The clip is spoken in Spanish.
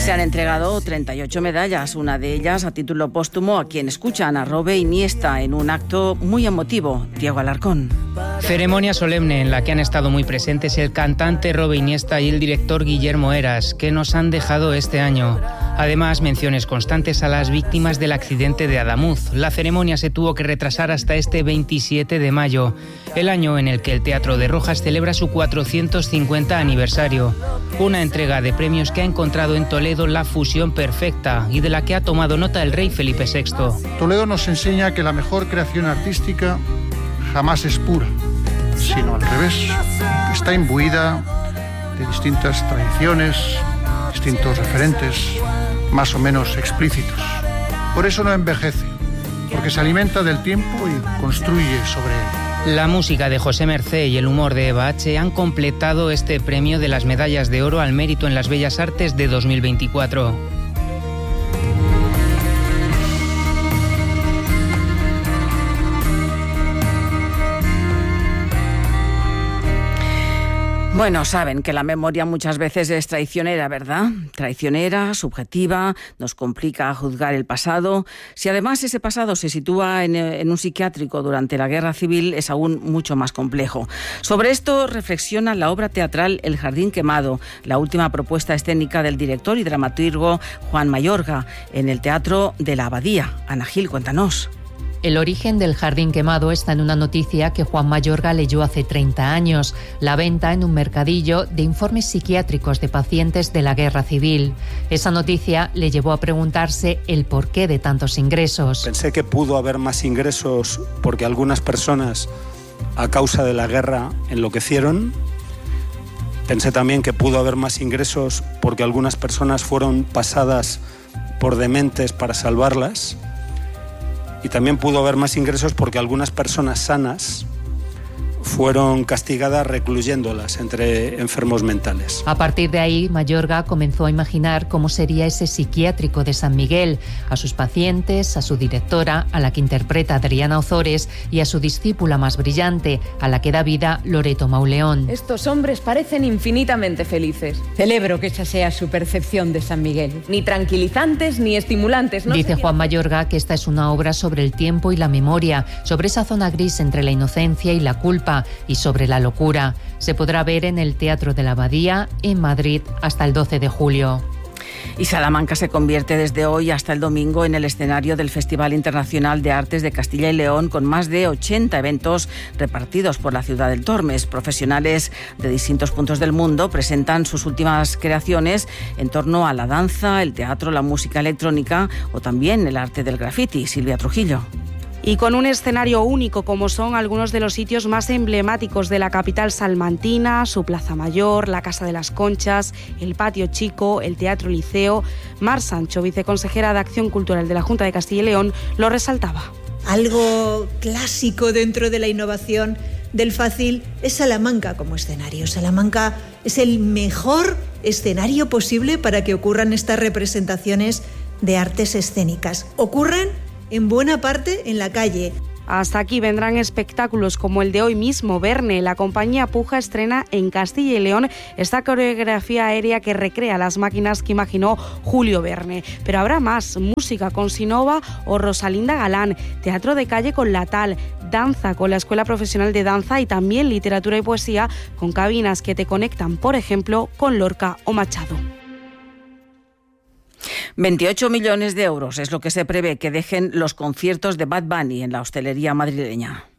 Se han entregado 38 medallas, una de ellas a título póstumo a quien escuchan a Robe Iniesta en un acto muy emotivo. Diego Alarcón. Ceremonia solemne en la que han estado muy presentes el cantante Robe Iniesta y el director Guillermo Heras, que nos han dejado este año. Además, menciones constantes a las víctimas del accidente de Adamuz. La ceremonia se tuvo que retrasar hasta este 27 de mayo, el año en el que el Teatro de Rojas celebra su 450 aniversario. Una entrega de premios que ha encontrado en Toledo la fusión perfecta y de la que ha tomado nota el rey Felipe VI. Toledo nos enseña que la mejor creación artística jamás es pura, sino al revés. Está imbuida de distintas tradiciones, distintos referentes, más o menos explícitos. Por eso no envejece, porque se alimenta del tiempo y construye sobre él. La música de José Mercé y el humor de Eva H. han completado este premio de las medallas de oro al mérito en las Bellas Artes de 2024. Bueno, saben que la memoria muchas veces es traicionera, ¿verdad? Traicionera, subjetiva, nos complica juzgar el pasado. Si además ese pasado se sitúa en un psiquiátrico durante la Guerra Civil, es aún mucho más complejo. Sobre esto reflexiona la obra teatral El Jardín Quemado, la última propuesta escénica del director y dramaturgo Juan Mayorga, en el Teatro de la Abadía. Ana Gil, cuéntanos. El origen del Jardín Quemado está en una noticia que Juan Mayorga leyó hace 30 años, la venta en un mercadillo de informes psiquiátricos de pacientes de la Guerra Civil. Esa noticia le llevó a preguntarse el porqué de tantos ingresos. Pensé que pudo haber más ingresos porque algunas personas, a causa de la guerra, enloquecieron. Pensé también que pudo haber más ingresos porque algunas personas fueron pasadas por dementes para salvarlas. Y también pudo haber más ingresos porque algunas personas sanas fueron castigadas recluyéndolas entre enfermos mentales. A partir de ahí, Mayorga comenzó a imaginar cómo sería ese psiquiátrico de San Miguel, a sus pacientes, a su directora, a la que interpreta Adriana Ozores, y a su discípula más brillante, a la que da vida Loreto Mauleón. Estos hombres parecen infinitamente felices. Celebro que esa sea su percepción de San Miguel. Ni tranquilizantes ni estimulantes. No Dice Juan Mayorga que esta es una obra sobre el tiempo y la memoria, sobre esa zona gris entre la inocencia y la culpa, y sobre la locura. Se podrá ver en el Teatro de la Abadía, en Madrid, hasta el 12 de julio. Y Salamanca se convierte desde hoy hasta el domingo en el escenario del Festival Internacional de Artes de Castilla y León, con más de 80 eventos repartidos por la ciudad del Tormes. Profesionales de distintos puntos del mundo presentan sus últimas creaciones en torno a la danza, el teatro, la música electrónica o también el arte del graffiti. Silvia Trujillo. Y con un escenario único, como son algunos de los sitios más emblemáticos de la capital salmantina, su Plaza Mayor, la Casa de las Conchas, el Patio Chico, el Teatro Liceo. Mar Sancho, viceconsejera de Acción Cultural de la Junta de Castilla y León, lo resaltaba. Algo clásico dentro de la innovación del fácil es Salamanca como escenario. Salamanca es el mejor escenario posible para que ocurran estas representaciones de artes escénicas. Ocurren en buena parte en la calle. Hasta aquí vendrán espectáculos como el de hoy mismo, Verne. La compañía Puja estrena en Castilla y León esta coreografía aérea que recrea las máquinas que imaginó Julio Verne. Pero habrá más: música con Sinova o Rosalinda Galán, teatro de calle con La Tal, danza con la Escuela Profesional de Danza y también literatura y poesía con cabinas que te conectan, por ejemplo, con Lorca o Machado. 28 millones de euros es lo que se prevé que dejen los conciertos de Bad Bunny en la hostelería madrileña.